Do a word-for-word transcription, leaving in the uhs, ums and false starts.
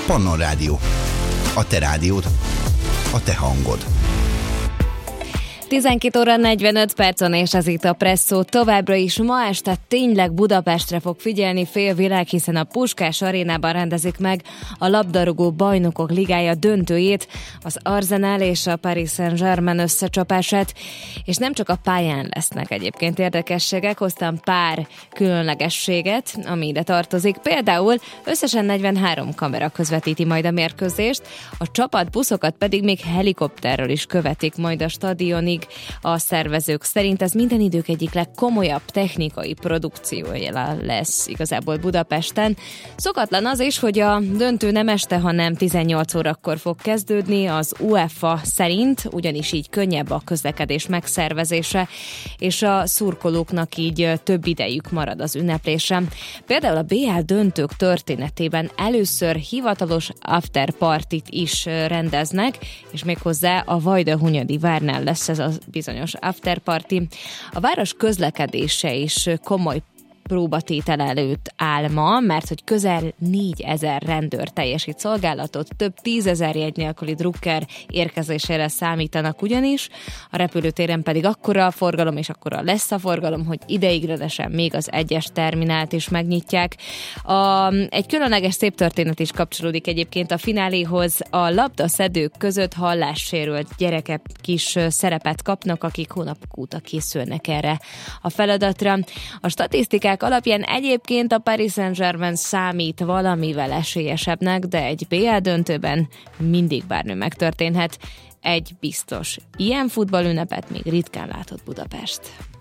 Pannon Rádió. A te rádiód. A te hangod. tizenkét óra negyvenöt percon, és ez itt a Presszó. Továbbra is ma este tényleg Budapestre fog figyelni félvilág, hiszen a Puskás Arénában rendezik meg a labdarúgó bajnokok ligája döntőjét, az Arsenal és a Paris Saint-Germain összecsapását, és nem csak a pályán lesznek egyébként érdekességek, hoztam pár különlegességet, ami ide tartozik. Például összesen negyvenhárom kamera közvetíti majd a mérkőzést, a csapatbuszokat pedig még helikopterről is követik majd a stadionig. A szervezők szerint ez minden idők egyik legkomolyabb technikai produkciója lesz igazából Budapesten. Szokatlan az is, hogy a döntő nem este, hanem tizennyolc órakor fog kezdődni az UEFA szerint, ugyanis így könnyebb a közlekedés megszervezése, és a szurkolóknak így több idejük marad az ünneplésre. Például a bé el döntők történetében először hivatalos afterpartit is rendeznek, és méghozzá a Vajdahunyadi várnál lesz ez a bizonyos afterparty. A város közlekedése is komoly próbatétel előtt áll ma, mert hogy közel négyezer rendőr teljesít szolgálatot, több tízezer jegy nélküli drukker érkezésére számítanak ugyanis, a repülőtéren pedig akkora a forgalom, és akkora lesz a forgalom, hogy ideiglenesen még az egyes terminált is megnyitják. A, egy különleges szép történet is kapcsolódik egyébként a fináléhoz. A labdaszedők között hallássérült gyerekek kis szerepet kapnak, akik hónapok óta készülnek erre a feladatra. A statisztikák alapján egyébként a Paris Saint-Germain számít valamivel esélyesebbnek, de egy bé el döntőben mindig bármi megtörténhet. Egy biztos, ilyen futballünnepet még ritkán látott Budapest.